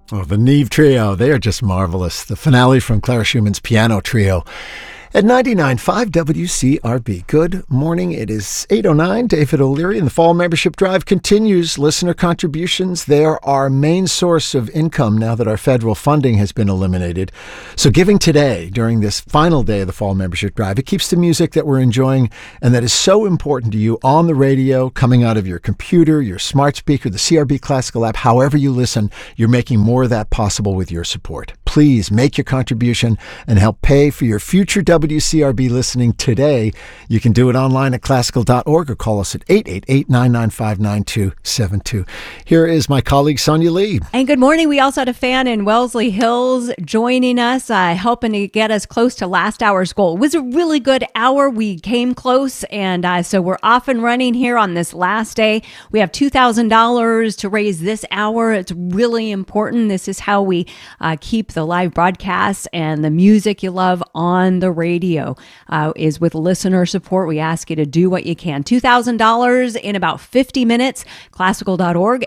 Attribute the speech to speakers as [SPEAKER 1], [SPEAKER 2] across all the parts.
[SPEAKER 1] Oh, the Neve Trio, they are just marvelous. The finale from Clara Schumann's Piano Trio at 99.5 WCRB. Good morning. It is 8:09. David O'Leary, and the Fall Membership Drive continues. Listener contributions, they are our main source of income now that our federal funding has been eliminated. So giving today, during this final day of the Fall Membership Drive, it keeps the music that we're enjoying and that is so important to you on the radio, coming out of your computer, your smart speaker, the CRB Classical app, however you listen, you're making more of that possible with your support. Please make your contribution and help pay for your future WCRB listening today. You can do it online at classical.org or call us at 888-995-9272. Here is my colleague Sonia Lee.
[SPEAKER 2] And good morning. We also had a fan in Wellesley Hills joining us, helping to get us close to last hour's goal. It was a really good hour. We came close, and so we're off and running here on this last day. We have $2,000 to raise this hour. It's really important. This is how we keep the live broadcasts and the music you love on the radio, is with listener support. We ask you to do what you can. $2,000 in about 50 minutes. Classical.org,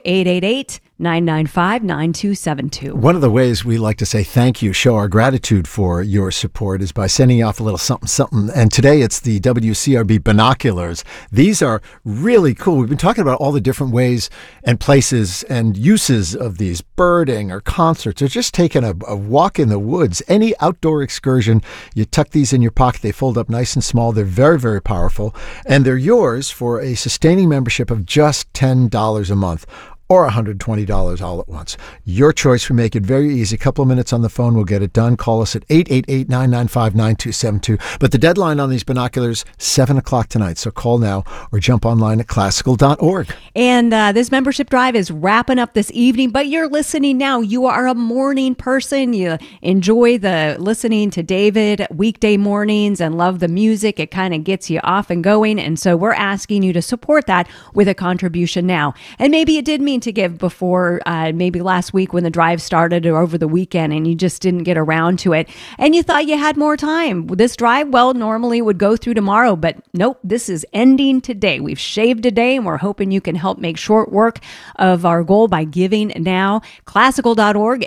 [SPEAKER 2] 888-995-9272.
[SPEAKER 1] One of the ways we like to say thank you, show our gratitude for your support, is by sending off a little something, something. And today it's the WCRB binoculars. These are really cool. We've been talking about all the different ways and places and uses of these, birding or concerts or just taking a walk in the woods. Any outdoor excursion, you tuck these in your pocket. They fold up nice and small. They're very, very powerful. And they're yours for a sustaining membership of just $10 a month. Or $120 all at once. Your choice. We make it very easy. A couple of minutes on the phone, we'll get it done. Call us at 888-995-9272. But the deadline on these binoculars, 7 o'clock tonight. So call now or jump online at classical.org.
[SPEAKER 2] And this membership drive is wrapping up this evening, but you're listening now. You are a morning person. You enjoy the listening to David weekday mornings and love the music. It kind of gets you off and going. And so we're asking you to support that with a contribution now. And maybe you did mean to give before, maybe last week when the drive started or over the weekend, and you just didn't get around to it and you thought you had more time. This drive, well, normally would go through tomorrow, but nope, this is ending today. We've shaved a day, and we're hoping you can help make short work of our goal by giving now. Classical.org,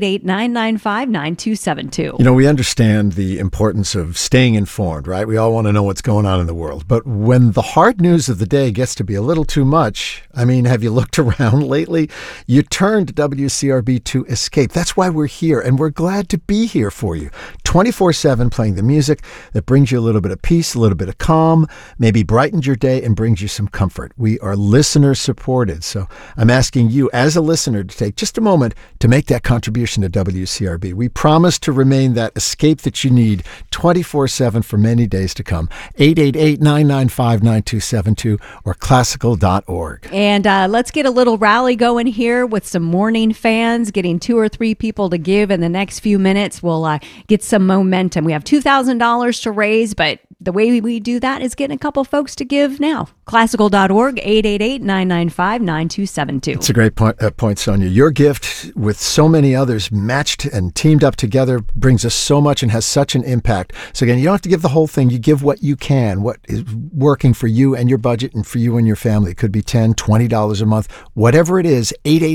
[SPEAKER 2] 888-995-9272.
[SPEAKER 1] You know, we understand the importance of staying informed, right? We all want to know what's going on in the world. But when the hard news of the day gets to be a little too much, I mean, have you looked around lately? You turn to WCRB to escape. That's why we're here, and we're glad to be here for you. 24/7 playing the music that brings you a little bit of peace, a little bit of calm, maybe brightens your day and brings you some comfort. We are listener supported. So I'm asking you as a listener to take just a moment to make that contribution to WCRB. We promise to remain that escape that you need 24/7 for many days to come. 888-995-9272 or classical.org.
[SPEAKER 2] And let's get a little rally going here with some morning fans, getting 2 or 3 people to give in the next few minutes. We'll get some momentum. We have $2,000 to raise, but the way we do that is getting a couple folks to give now. Classical.org, 888-995-9272.
[SPEAKER 1] It's a great point, Sonia. Your gift, with so many others matched and teamed up together, brings us so much and has such an impact. So again, you don't have to give the whole thing. You give what you can, what is working for you and your budget and for you and your family. It could be $10, $20 a month, whatever it is.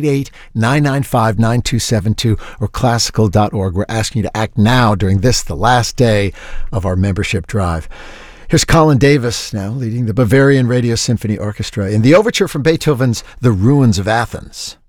[SPEAKER 1] 888-995-9272 or classical.org. We're asking you to act now during this, the last day of our membership drive. Here's Colin Davis now leading the Bavarian Radio Symphony Orchestra in the overture from Beethoven's The Ruins of Athens.